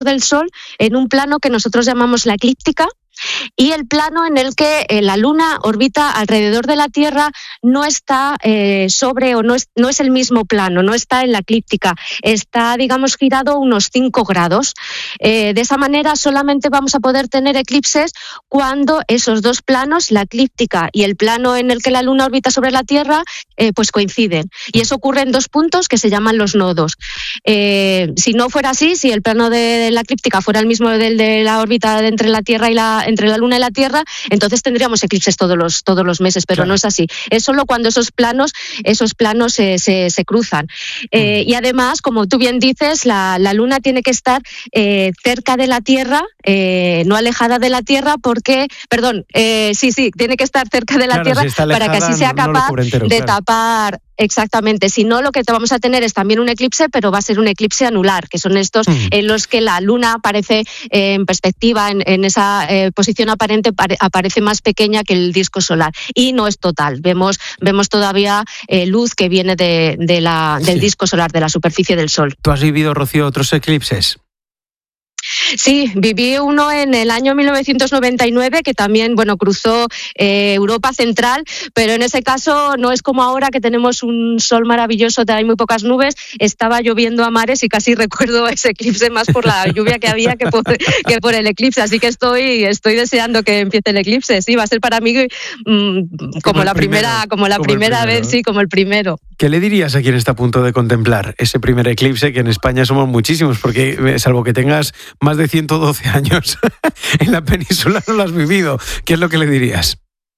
del Sol en un plano que nosotros llamamos la eclíptica, y el plano en el que la Luna orbita alrededor de la Tierra no está no es el mismo plano, no está en la eclíptica, está, digamos, girado unos 5 grados. De esa manera solamente vamos a poder tener eclipses cuando esos dos planos, la eclíptica y el plano en el que la Luna orbita sobre la Tierra, pues coinciden. Y eso ocurre en 2 puntos que se llaman los nodos. Si no fuera así, si el plano de la eclíptica fuera el mismo del de la órbita entre la Tierra y entre la Luna y la Tierra, entonces tendríamos eclipses todos los meses, pero claro, no es así. Es solo cuando esos planos se cruzan. Y además, como tú bien dices, la Luna tiene que estar cerca de la Tierra, no alejada de la Tierra, porque, tiene que estar cerca de la Tierra, si alejada, para que así sea capaz de tapar. Exactamente, si no, lo que vamos a tener es también un eclipse, pero va a ser un eclipse anular, que son estos en los que la Luna aparece en perspectiva, en esa posición aparente, aparece más pequeña que el disco solar, y no es total, vemos todavía luz que viene del disco solar, de la superficie del Sol. ¿Tú has vivido, Rocío, otros eclipses? Sí, viví uno en el año 1999 que también, cruzó Europa Central, pero en ese caso no es como ahora que tenemos un sol maravilloso, hay muy pocas nubes, estaba lloviendo a mares y casi recuerdo ese eclipse más por la lluvia que había que por el eclipse, así que estoy deseando que empiece el eclipse. Sí, va a ser para mí como la primera vez, sí, como el primero. ¿Qué le dirías a quien está a punto de contemplar ese primer eclipse, que en España somos muchísimos, porque salvo que tengas más de 112 años en la península no lo has vivido? ¿Qué es lo que le dirías?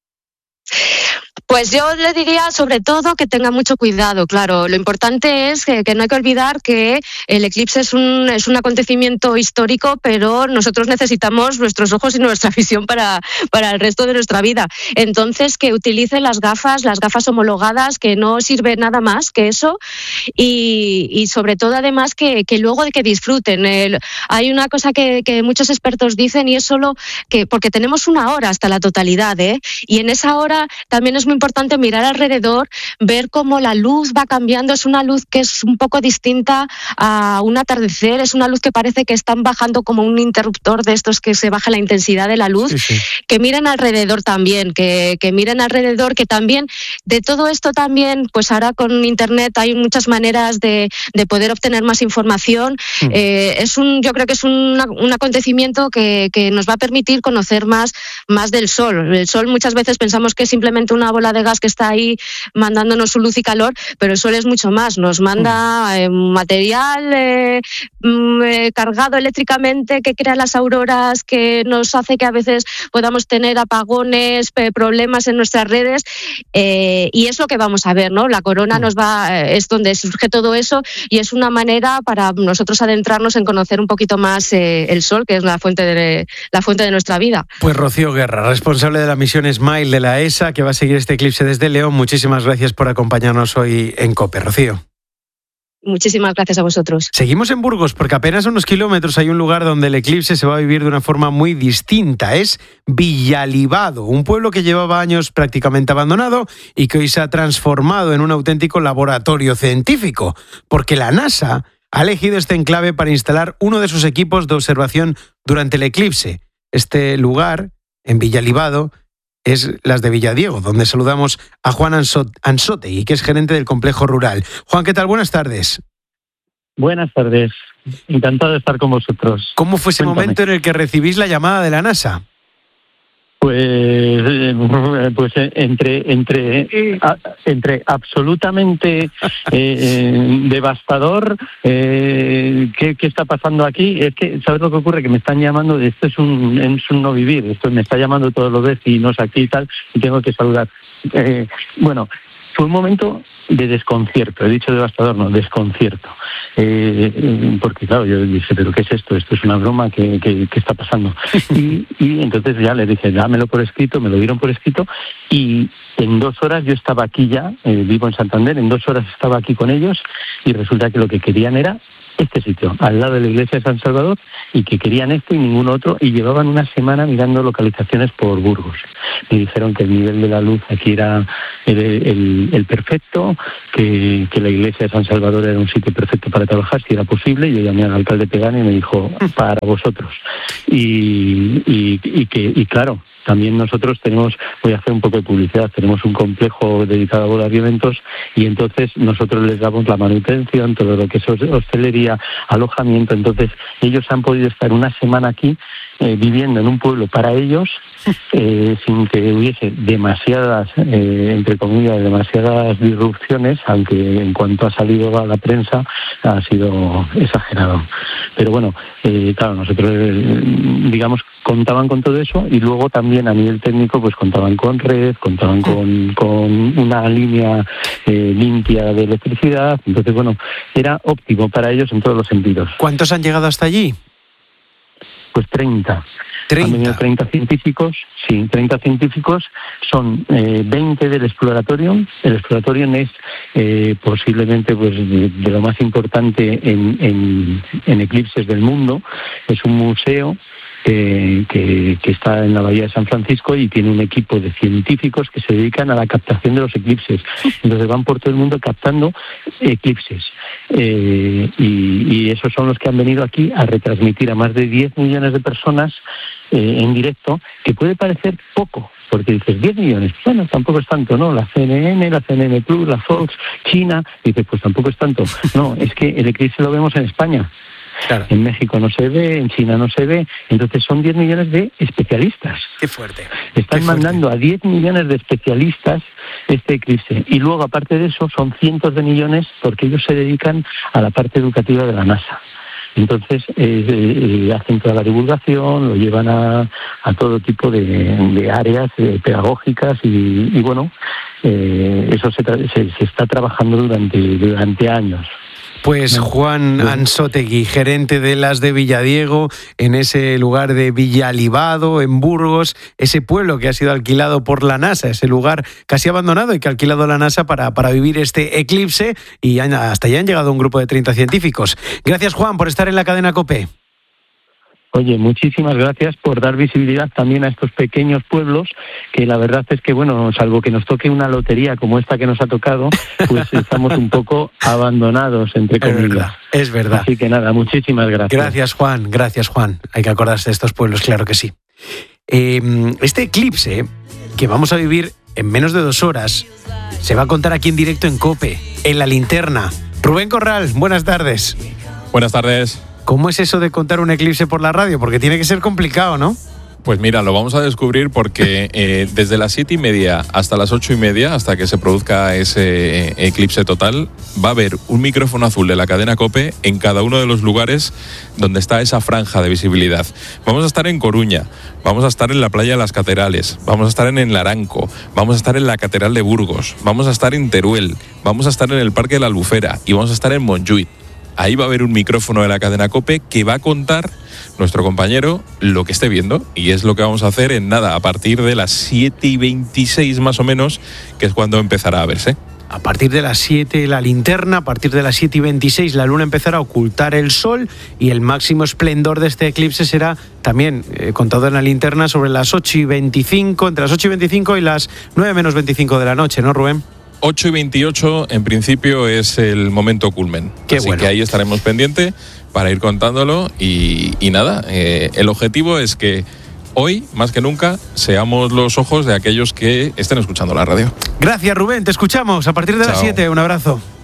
Pues yo le diría sobre todo que tenga mucho cuidado, claro. Lo importante es que no hay que olvidar que el eclipse es un acontecimiento histórico, pero nosotros necesitamos nuestros ojos y nuestra visión para el resto de nuestra vida. Entonces, que utilice las gafas homologadas, que no sirve nada más que eso, y sobre todo además que luego de que disfruten. Hay una cosa que muchos expertos dicen, y es solo que porque tenemos una hora hasta la totalidad, y en esa hora también es muy importante mirar alrededor, ver cómo la luz va cambiando. Es una luz que es un poco distinta a un atardecer, es una luz que parece que están bajando como un interruptor de estos que se baja la intensidad de la luz. Sí. Que miren alrededor también, que miren alrededor, que también de todo esto también, pues ahora con internet hay muchas maneras de poder obtener más información. Yo creo que es un acontecimiento que nos va a permitir conocer más del Sol. El Sol muchas veces pensamos que es simplemente una bola de gas que está ahí mandándonos su luz y calor, pero el Sol es mucho más. Nos manda material cargado eléctricamente que crea las auroras, que nos hace que a veces podamos tener apagones, problemas en nuestras redes, y es lo que vamos a ver, ¿no? La corona es donde surge todo eso, y es una manera para nosotros adentrarnos en conocer un poquito más el Sol, que es la fuente de nuestra vida. Pues Rocío Guerra, responsable de la misión SMILE de la ESA, que va a seguir este eclipse desde León. Muchísimas gracias por acompañarnos hoy en COPE, Rocío. Muchísimas gracias a vosotros. Seguimos en Burgos, porque apenas a unos kilómetros hay un lugar donde el eclipse se va a vivir de una forma muy distinta. Es Villalibado, un pueblo que llevaba años prácticamente abandonado y que hoy se ha transformado en un auténtico laboratorio científico, porque la NASA ha elegido este enclave para instalar uno de sus equipos de observación durante el eclipse. Este lugar, en Villalibado, es Las de Villadiego, donde saludamos a Juan Anzotegui, que es gerente del complejo rural. Juan, ¿qué tal? Buenas tardes. Buenas tardes. Encantado de estar con vosotros. ¿Cómo fue ese momento en el que recibís la llamada de la NASA? Pues entre absolutamente devastador, ¿qué está pasando aquí? Es que, ¿sabes lo que ocurre? Que me están llamando, esto es un no vivir, esto me está llamando todos los vecinos aquí y tal, y tengo que saludar. Fue un momento de desconcierto, he dicho devastador, no, desconcierto. Porque claro, yo dije, ¿pero qué es esto? Esto es una broma, ¿qué está pasando? Y entonces ya le dije, dámelo por escrito, me lo dieron por escrito, y en 2 horas yo estaba aquí ya, vivo en Santander, en 2 horas estaba aquí con ellos, y resulta que lo que querían era este sitio, al lado de la iglesia de San Salvador, y que querían esto y ningún otro, y llevaban una semana mirando localizaciones por Burgos. Me dijeron que el nivel de la luz aquí era el perfecto, que la iglesia de San Salvador era un sitio perfecto para trabajar, si era posible. Yo llamé al alcalde Pegani y me dijo, para vosotros. Y claro, también nosotros voy a hacer un poco de publicidad, tenemos un complejo dedicado a bodas y eventos, y entonces nosotros les damos la manutención, todo lo que es hostelería, alojamiento. Entonces ellos han podido estar una semana aquí viviendo en un pueblo para ellos, sin que hubiese demasiadas, entre comillas, demasiadas disrupciones, aunque en cuanto ha salido a la prensa ha sido exagerado. Pero bueno, claro, nosotros digamos contaban con todo eso, y luego también a nivel técnico pues contaban con red, contaban con una línea limpia de electricidad. Entonces bueno, era óptimo para ellos en todos los sentidos. ¿Cuántos han llegado hasta allí? Pues 30. Han venido 30 científicos, sí, 30 científicos, son 20 del Exploratorium. El Exploratorium es posiblemente pues de lo más importante en eclipses del mundo. Es un museo que está en la bahía de San Francisco y tiene un equipo de científicos que se dedican a la captación de los eclipses. Entonces van por todo el mundo captando eclipses. Y esos son los que han venido aquí a retransmitir a más de 10 millones de personas en directo, que puede parecer poco, porque dices 10 millones, bueno, tampoco es tanto, ¿no? La CNN, la CNN Plus, la Fox, China, dices, pues tampoco es tanto. No, es que el eclipse lo vemos en España. Claro. En México no se ve, en China no se ve, entonces son 10 millones de especialistas. ¡Qué fuerte! Están mandando a 10 millones de especialistas este eclipse, y luego aparte de eso son cientos de millones porque ellos se dedican a la parte educativa de la NASA. Entonces hacen toda la divulgación, lo llevan a todo tipo de áreas pedagógicas y bueno, eso se está trabajando durante años. Pues Juan Ansótegui, gerente de las de Villadiego, en ese lugar de Villalibado, en Burgos, ese pueblo que ha sido alquilado por la NASA, ese lugar casi abandonado y que ha alquilado la NASA para vivir este eclipse, y hasta allá han llegado un grupo de 30 científicos. Gracias, Juan, por estar en la cadena COPE. Oye, muchísimas gracias por dar visibilidad también a estos pequeños pueblos, que la verdad es que, bueno, salvo que nos toque una lotería como esta que nos ha tocado, pues estamos un poco abandonados, entre comillas. Es verdad. Así que nada, muchísimas gracias. Gracias, Juan. Hay que acordarse de estos pueblos, claro que sí. Este eclipse, que vamos a vivir en menos de 2 horas, se va a contar aquí en directo en COPE, en La Linterna. Rubén Corral, buenas tardes. Buenas tardes. ¿Cómo es eso de contar un eclipse por la radio? Porque tiene que ser complicado, ¿no? Pues mira, lo vamos a descubrir porque desde las 7:30 hasta las 8:30, hasta que se produzca ese eclipse total, va a haber un micrófono azul de la cadena COPE en cada uno de los lugares donde está esa franja de visibilidad. Vamos a estar en Coruña, vamos a estar en la playa de las Catedrales, vamos a estar en Laranco, vamos a estar en la Catedral de Burgos, vamos a estar en Teruel, vamos a estar en el Parque de la Albufera y vamos a estar en Montjuïc. Ahí va a haber un micrófono de la cadena COPE que va a contar nuestro compañero lo que esté viendo, y es lo que vamos a hacer en nada, a partir de las 7:26 más o menos, que es cuando empezará a verse. A partir de las 7 la linterna, a partir de las 7:26 la luna empezará a ocultar el sol, y el máximo esplendor de este eclipse será también contado en la linterna sobre las 8:25, entre las 8:25 y las 9 menos 25 de la noche, ¿no, Rubén? 8:28 en principio es el momento culmen. Así que ahí estaremos pendientes para ir contándolo y nada, el objetivo es que hoy, más que nunca, seamos los ojos de aquellos que estén escuchando la radio. Gracias, Rubén, te escuchamos a partir de las 7, un abrazo.